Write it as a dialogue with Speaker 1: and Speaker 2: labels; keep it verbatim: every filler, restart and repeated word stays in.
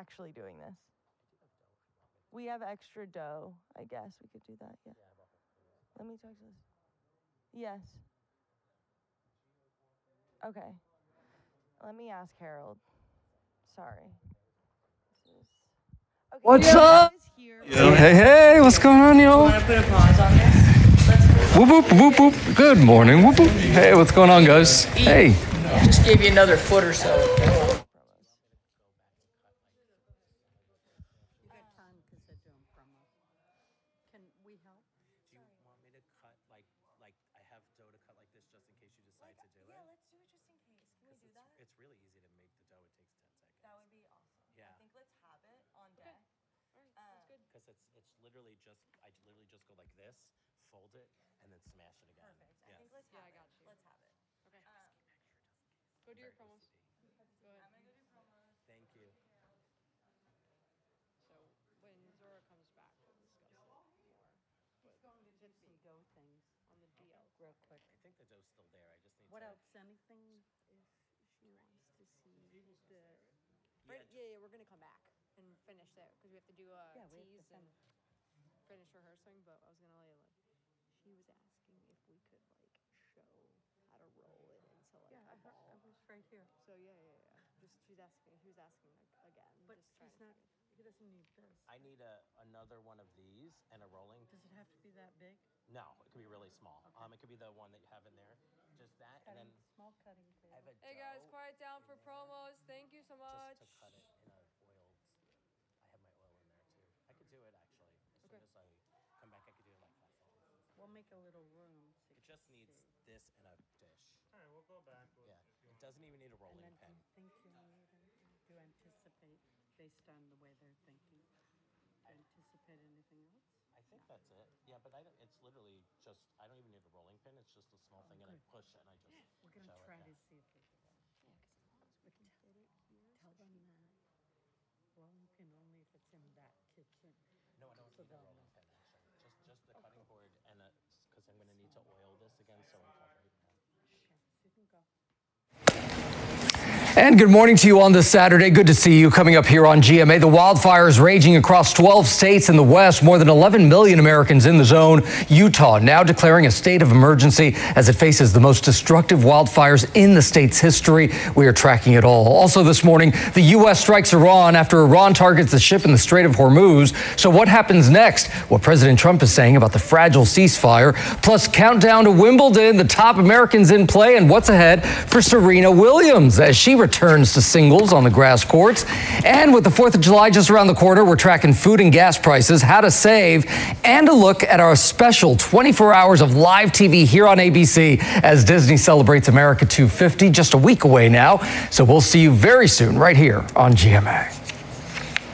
Speaker 1: actually doing this. We have extra dough. I guess we could do that. Yeah. Let me talk to this. Yes. Okay. Let me ask Harold. Sorry. Okay,
Speaker 2: What's up? Hey, hey, what's going on, yo?
Speaker 1: Want to put a pause on this? Let's
Speaker 2: Whoop, whoop, whoop, whoop. Good morning. Whoop, whoop. Hey, what's going on, guys? Hey.
Speaker 3: Just gave you another foot or so.
Speaker 4: Literally just, I literally just go like this, fold it, and then smash it again.
Speaker 5: Perfect.
Speaker 4: Yeah.
Speaker 5: I think let's
Speaker 6: Yeah,
Speaker 5: have
Speaker 6: I got
Speaker 5: it.
Speaker 6: you.
Speaker 5: Let's have it.
Speaker 6: Okay.
Speaker 5: Um,
Speaker 6: Go do your promos. Go ahead.
Speaker 5: I'm gonna go do promos.
Speaker 4: Thank you.
Speaker 6: So when Zora comes back, we'll discuss it more.
Speaker 7: He's going to do some dough things
Speaker 6: On the deal.
Speaker 7: real quick.
Speaker 4: I think the dough's still there. I just need
Speaker 7: What
Speaker 4: to.
Speaker 7: else? Anything if she wants to see the.
Speaker 6: Right, yeah, yeah, we're gonna come back and finish there because we have to do a
Speaker 7: Yeah, we have to
Speaker 6: tease and
Speaker 7: finish.
Speaker 6: finish rehearsing. But I was gonna let you live.
Speaker 7: She was asking if we could like show how to roll it into like
Speaker 5: Yeah,
Speaker 7: a
Speaker 5: I, heard,
Speaker 7: ball.
Speaker 5: I was right here.
Speaker 6: So yeah, yeah, yeah. Just she's asking. She was asking like again.
Speaker 5: But
Speaker 6: just trying
Speaker 5: he's
Speaker 6: to
Speaker 5: not,
Speaker 6: figure-
Speaker 5: he doesn't need this.
Speaker 4: I need a another one of these and a rolling.
Speaker 5: Does it have to be that big?
Speaker 4: No, it could be really small. Um, it could be the one that you have in there. Just that,
Speaker 5: Cutting,
Speaker 4: and then
Speaker 5: small cutting
Speaker 4: I have
Speaker 5: table.
Speaker 4: a
Speaker 6: Hey guys,
Speaker 4: dough
Speaker 6: quiet down
Speaker 4: in
Speaker 6: for
Speaker 4: there
Speaker 6: promos. Thank you so much.
Speaker 4: Just to cut it in a oiled. I have my oil in there too. I could do it actually. As
Speaker 6: Okay.
Speaker 4: soon as I come back, I could do it like fast.
Speaker 5: We'll make a little room. So
Speaker 4: It
Speaker 5: you
Speaker 4: just
Speaker 5: can
Speaker 4: needs
Speaker 5: see.
Speaker 4: this and a dish.
Speaker 8: All right, we'll go back. We'll,
Speaker 4: Yeah,
Speaker 8: if you
Speaker 4: it
Speaker 8: want.
Speaker 4: doesn't even need a
Speaker 5: And
Speaker 4: rolling
Speaker 5: then do
Speaker 4: pin.
Speaker 5: you think you need anything? Do you anticipate based on the way they're thinking? Do you anticipate anything else?
Speaker 4: I think that's it. Yeah, but I don't, it's literally just, I don't even need a rolling pin. It's just a small thing and I
Speaker 5: good.
Speaker 4: push and I just
Speaker 5: We're gonna
Speaker 4: show
Speaker 5: try
Speaker 4: it.
Speaker 5: to
Speaker 4: Yeah.
Speaker 5: see if we can.
Speaker 6: Yeah, because as long as we can get it here.
Speaker 5: Tell them that rolling pin only if it's in that kitchen.
Speaker 4: No, I don't
Speaker 5: So
Speaker 4: need a
Speaker 5: they'll
Speaker 4: rolling
Speaker 5: know.
Speaker 4: pin actually. Just just the cutting board and a, because I'm going to need to oil this again so we cover it. Yeah.
Speaker 5: Okay, so you can go.
Speaker 2: And good morning to you on this Saturday. Good to see you coming up here on G M A. The wildfires raging across twelve states in the West. More than eleven million Americans in the zone. Utah now declaring a state of emergency as it faces the most destructive wildfires in the state's history. We are tracking it all. Also this morning, the U S strikes Iran after Iran targets the ship in the Strait of Hormuz. So what happens next? What President Trump is saying about the fragile ceasefire. Plus countdown to Wimbledon, the top Americans in play, and what's ahead for Serena Williams as she returns to singles on the grass courts. And with the fourth of July just around the corner, we're tracking food and gas prices, how to save, and a look at our special twenty-four hours of live T V here on A B C as Disney celebrates America two fifty, just a week away now. So we'll see you very soon right here on G M A.